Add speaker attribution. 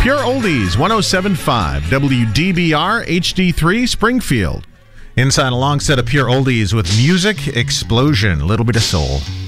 Speaker 1: Pure Oldies, 107.5, WDBR HD3 Springfield. Inside a long set of Pure Oldies with music explosion, a little bit of soul.